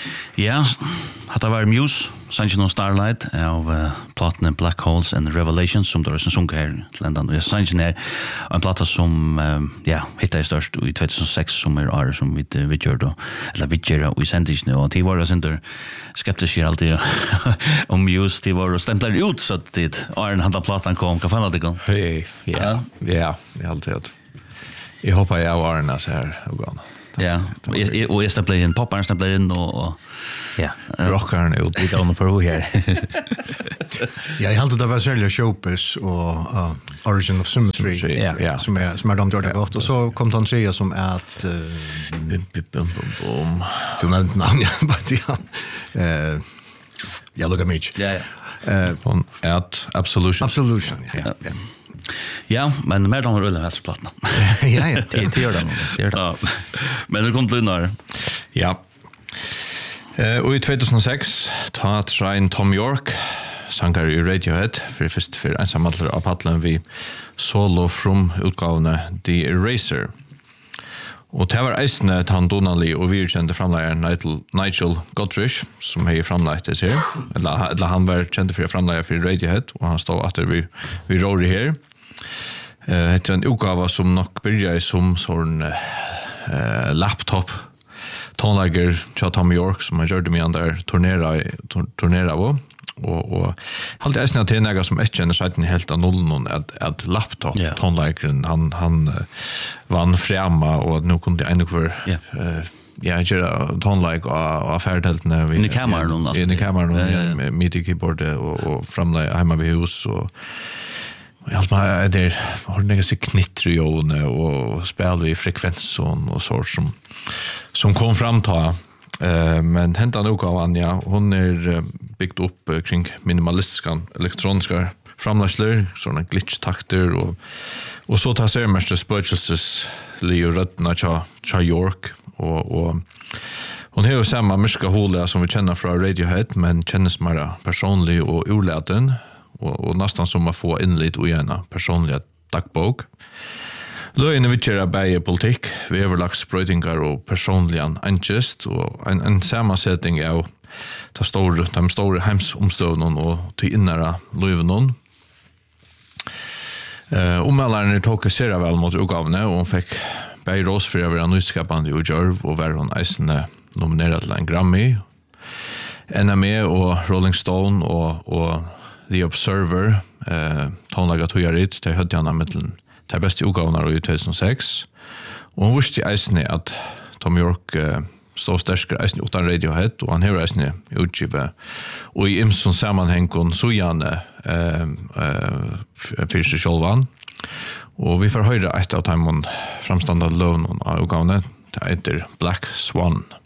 Ja, det var Muse, Sunshine on Starlight av platene Black Holes and Revelations som det sunk her til enda. Og Sunshine en plata som hittet jeg størst i 2006 som året som vi gjør da, eller vi gjør i sendisene, og de var jo skeptiske alltid om Muse, de var stemt der ut så at åren han da platan kom, hva fann det kom? Ja, jeg alltid. Jeg håper jeg var en så her og gana. Ja, och jag stäpplar in popparen stäpplar in och rockaren ut lite on för här. Ja, jag hade det var sälja Showbiz och Origin of Symmetry som är de gjorde gott och så kom han säga som att du nämnde namn ja look at me. On at Absolution. Ja, men mer de rullar här plattan. Ja, det gör det. Ja. Men det kom till när. Ja. Och i 2006 tar Ryan Tom York sankar i Radiohead för ensamma av pallen vi solo from utgåvna The Eraser. Och det var eisne han Donnelly och virkände framläggaren Nigel Godrich som är framlagt det här. Eller han var känd för framläggare för Radiohead och han stod att vi Rory här. Det är en utgåva som nog börjar som sån laptop tonlägger till Tom York som han gjorde med andra turnera och halt eisne att det som ett känner sig helt av nollen att laptop tonläggaren han vann framma och nu kunde en för jag gör tonlägg och affärdeltna i kameran i kameran MIDI keyboard och framlägga hemma vid hus och allt man där har några sig knittrion och spelar i frekvens och sort som kom fram ta men hända nog av Anja hon byggt upp kring minimalistiska elektroniska framläggsler såna glitch-takter och så tar sig mest spökelses Leo Röttna cha York och hon har ju samma myska håla som vi känner från Radiohead men känns mer personlig och urlaten och nästan som att få in lite ojämna personliga dagbok. Löjene vittjera bäge politik, vi överlagt spröjtingar och personliga angest och en sammansättning av de stora hemsomstövnen och till innara löjvenon. Omälaren tog sig väl mot utgavne och hon fick bäge rås för över en nyskapande och Jörv och var hon eisende nominerad till en Grammy. NME och Rolling Stone och The Observer tonlaga tojarit till hödjarna mittlen till bästa utgavnar i 2006 och hon visste eisne att Tom York stod stärskare eisne utan Radiohead och han har eisne utgivet och i imson sammanhäng kon så gärna för sig självan och vi får höra ett av timon framstående lön av utgavnet det heter Black Swan.